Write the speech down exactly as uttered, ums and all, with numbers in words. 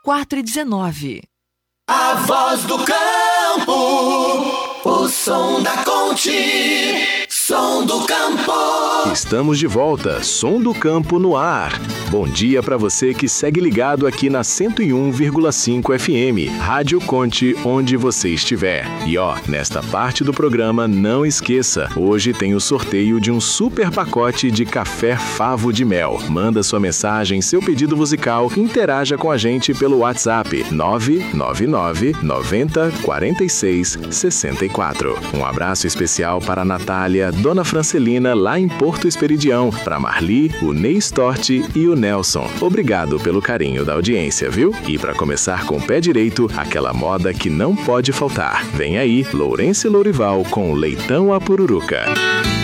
quatro e dezenove. A voz do campo, o som da Conte, som do campo. Estamos de volta, Som do Campo no ar. Bom dia para você que segue ligado aqui na cento e um vírgula cinco F M, Rádio Conte, onde você estiver. E ó, nesta parte do programa, não esqueça, hoje tem o sorteio de um super pacote de café Favo de Mel. Manda sua mensagem, seu pedido musical, interaja com a gente pelo WhatsApp nove nove nove, noventa, quarenta e seis, sessenta e quatro. Um abraço especial para a Natália, Dona Francelina, lá em Porto Esperidião, para Marli, o Ney Storti e o Nelson. Obrigado pelo carinho da audiência, viu? E para começar com o pé direito, aquela moda que não pode faltar. Vem aí, Lourenço e Lourival com Leitão à Pururuca.